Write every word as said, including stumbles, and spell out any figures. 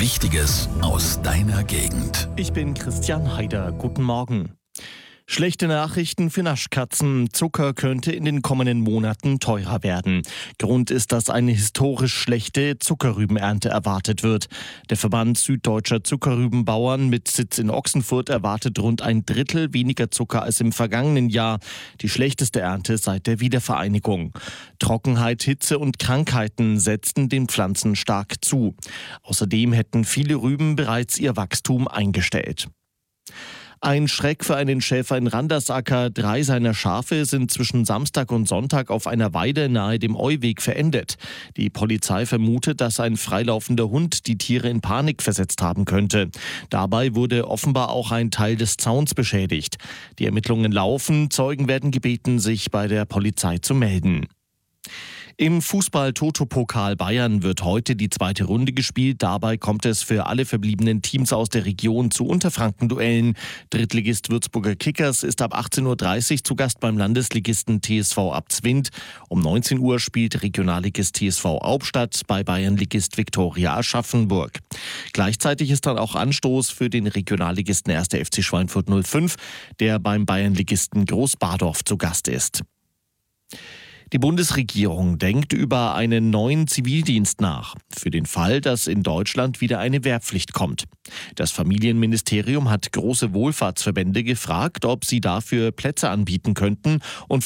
Wichtiges aus deiner Gegend. Ich bin Christian Haider. Guten Morgen. Schlechte Nachrichten für Naschkatzen. Zucker könnte in den kommenden Monaten teurer werden. Grund ist, dass eine historisch schlechte Zuckerrübenernte erwartet wird. Der Verband Süddeutscher Zuckerrübenbauern mit Sitz in Ochsenfurt erwartet rund ein Drittel weniger Zucker als im vergangenen Jahr. Die schlechteste Ernte seit der Wiedervereinigung. Trockenheit, Hitze und Krankheiten setzten den Pflanzen stark zu. Außerdem hätten viele Rüben bereits ihr Wachstum eingestellt. Ein Schreck für einen Schäfer in Randersacker. Drei seiner Schafe sind zwischen Samstag und Sonntag auf einer Weide nahe dem Euweg verendet. Die Polizei vermutet, dass ein freilaufender Hund die Tiere in Panik versetzt haben könnte. Dabei wurde offenbar auch ein Teil des Zauns beschädigt. Die Ermittlungen laufen. Zeugen werden gebeten, sich bei der Polizei zu melden. Im Fußball-Toto-Pokal Bayern wird heute die zweite Runde gespielt. Dabei kommt es für alle verbliebenen Teams aus der Region zu Unterfranken-Duellen. Drittligist Würzburger Kickers ist ab achtzehn Uhr dreißig zu Gast beim Landesligisten T S V Abzwind. Um neunzehn Uhr spielt Regionalligist T S V Hauptstadt bei Bayernligist Viktoria Aschaffenburg. Gleichzeitig ist dann auch Anstoß für den Regionalligisten erster F C Schweinfurt null fünf, der beim Bayernligisten Großbadorf zu Gast ist. Die Bundesregierung denkt über einen neuen Zivildienst nach, für den Fall, dass in Deutschland wieder eine Wehrpflicht kommt. Das Familienministerium hat große Wohlfahrtsverbände gefragt, ob sie dafür Plätze anbieten könnten und